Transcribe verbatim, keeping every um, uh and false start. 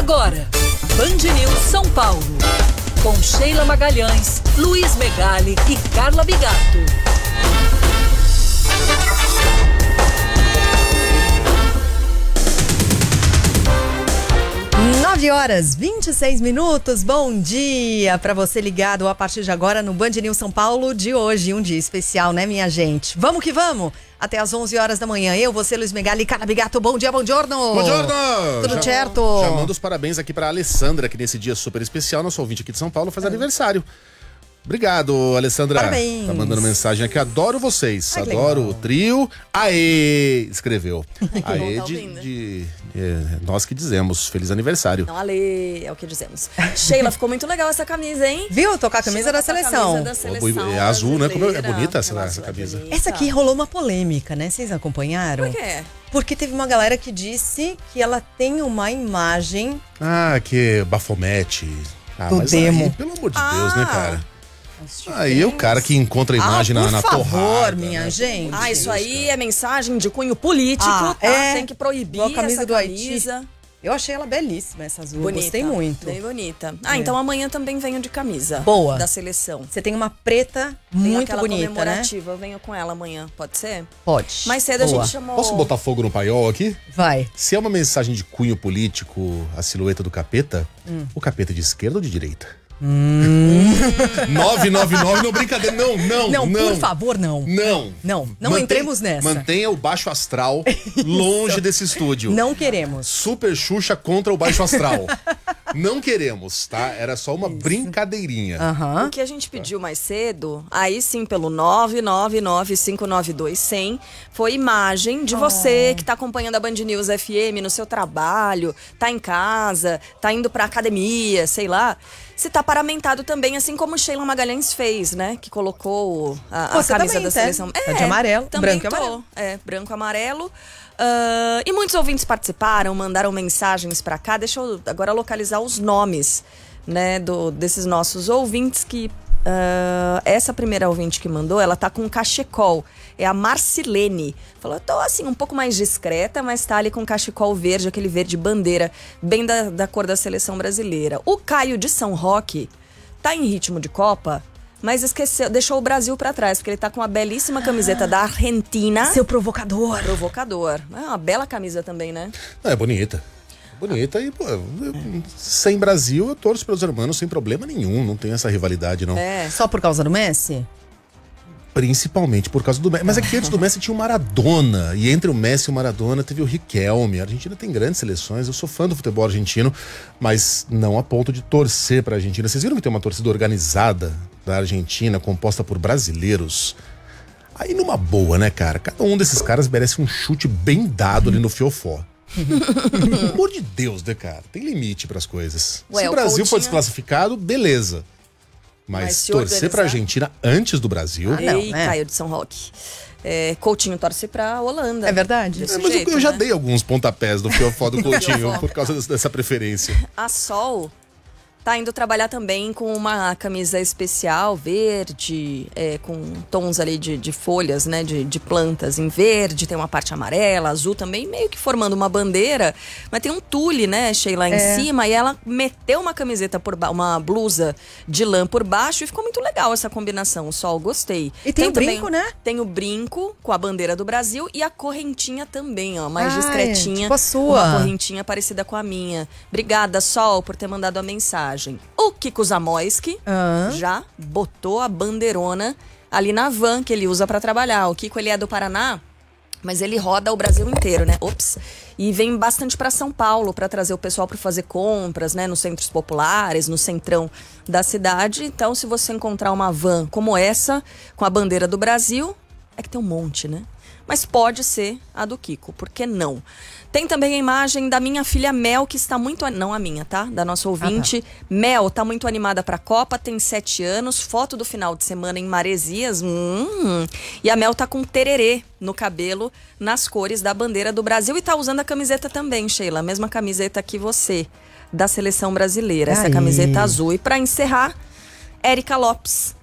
Agora, Band News São Paulo. Com Sheila Magalhães, Luiz Megali e Carla Bigato. nove horas, vinte e seis minutos. Bom dia para você ligado a partir de agora no Band News São Paulo de hoje. Um dia especial, né, minha gente? Vamos que vamos! Até às onze horas da manhã. Eu, você, Luiz Megali e Carla Bigato. Bom dia, bom giorno! Bom giorno! Tudo já, certo? Já mando os parabéns aqui pra Alessandra, que nesse dia super especial, nosso ouvinte aqui de São Paulo, faz é. aniversário. Obrigado, Alessandra. Parabéns. Tá mandando mensagem aqui. Adoro vocês. Ai, adoro legal. o trio. Aê! Escreveu. Aê, bom, tá de, de, é, nós que dizemos. Feliz aniversário. Não, Ale, é o que dizemos. Sheila, ficou muito legal essa camisa, hein? Viu? Tô com a camisa da seleção. Camisa da seleção É azul, né? Como é, é brasileira. bonita essa, Ela essa é camisa. bonita. Essa aqui rolou uma polêmica, né? Vocês acompanharam? Por quê? Porque teve uma galera que disse que ela tem uma imagem Ah, que bafomete. Ah, do mas demo. aí, pelo amor de Ah. Deus, né, cara? Aí é o cara que encontra a imagem ah, na, por na favor, torrada. minha né? gente. Ah, isso Deus, aí cara. é mensagem de cunho político, Ah, tá? é? Tem que proibir Igual a camisa essa do Haiti. camisa. Eu achei ela belíssima, essa azul. Bonita. Gostei muito. Bem bonita. Ah, É. então amanhã também venho de camisa. Boa. Da seleção. Você tem uma preta Tem muito aquela bonita, né? comemorativa. Eu venho com ela amanhã, pode ser? Pode. Mais cedo Boa. a gente chamou... Posso botar fogo no paiol aqui? Vai. Se é uma mensagem de cunho político, a silhueta do capeta, Hum. o capeta é de esquerda ou de direita? Hum. nove nove nove, não, brincadeira, não, não, Não, não. por favor, não. Não. Não, não entremos nessa. Mantenha o baixo astral longe desse estúdio. Não queremos. Super Xuxa contra o baixo astral. Não queremos, tá? Era só uma brincadeirinha. Aham. O que a gente pediu mais cedo, aí sim pelo nove nove nove cinco nove dois zero zero, foi imagem de você que tá acompanhando a Band News F M no seu trabalho, tá em casa, tá indo pra academia, sei lá. Se tá paramentado também, assim como Sheila Magalhães fez, né? Que colocou a, a Você camisa também, da tá? seleção. Tá de amarelo, também branco e tô. amarelo. É, branco e amarelo. Ah, e muitos ouvintes participaram, mandaram mensagens pra cá. Deixa eu agora localizar os nomes, né, do, desses nossos ouvintes que... ah, essa primeira ouvinte que mandou, ela tá com um cachecol. É a Marcilene. Falou, eu tô assim, um pouco mais discreta, mas tá ali com um cachecol verde, aquele verde bandeira, bem da, da cor da seleção brasileira. O Caio de São Roque tá em ritmo de Copa, mas esqueceu, deixou o Brasil pra trás, porque ele tá com uma belíssima camiseta da Argentina. Seu provocador. Provocador. É uma bela camisa também, né? É bonita. Bonita e, pô, eu- sem Brasil eu torço pelos hermanos sem problema nenhum. Não tem essa rivalidade, não. É. Só por causa do Messi? Principalmente por causa do Messi. Mas é que antes do Messi tinha o Maradona. E entre o Messi e o Maradona teve o Riquelme. A Argentina tem grandes seleções. Eu sou fã do futebol argentino, mas não a ponto de torcer pra Argentina. Vocês viram que tem uma torcida organizada da Argentina, composta por brasileiros? Aí numa boa, né, cara? Cada um desses caras merece um chute bem dado ali no fiofó. Pelo amor de Deus, né, cara? Tem limite pras coisas. Ué, Se o o Brasil for Coutinho- desclassificado, beleza. Mas, Mas se torcer pra organizar- Argentina antes do Brasil... Ah, não, Ei, né? Caio de São Roque. É, Coutinho torce pra Holanda. É verdade? Desse É, mas eu- jeito, eu já né? dei alguns pontapés do fiofó do Coutinho Fiofó. por causa dessa preferência. A Sol tá indo trabalhar também com uma camisa especial, verde, é, com tons ali de, de folhas, né, de, de plantas em verde, tem uma parte amarela, azul também, meio que formando uma bandeira, mas tem um tule, né, Sheila, em É. cima, e ela meteu uma camiseta por ba- uma blusa de lã por baixo e ficou muito legal essa combinação, Sol, gostei. E tem o também- brinco, né? Tem o brinco com a bandeira do Brasil e a correntinha também, ó, mais Ah, é, discretinha. tipo a sua. Uma correntinha parecida com a minha. Obrigada, Sol, por ter mandado a mensagem. O Kiko Zamoyski Ah. já botou a bandeirona ali na van que ele usa pra trabalhar. O Kiko, ele é do Paraná, mas ele roda o Brasil inteiro, né? Ops. E vem bastante pra São Paulo pra trazer o pessoal pra fazer compras, né? Nos centros populares, no centrão da cidade. Então, se você encontrar uma van como essa, com a bandeira do Brasil, é que tem um monte, né? Mas pode ser a do Kiko, por que não? Tem também a imagem da minha filha Mel, que está muito... Não a minha, tá? Da nossa ouvinte. Mel tá muito animada pra Copa, tem sete anos. Foto do final de semana em Maresias. Hum. E a Mel tá com tererê no cabelo, nas cores da bandeira do Brasil. E tá usando a camiseta também, Sheila. A mesma camiseta que você, da seleção brasileira. Essa Aí. camiseta azul. E pra encerrar, Érica Lopes.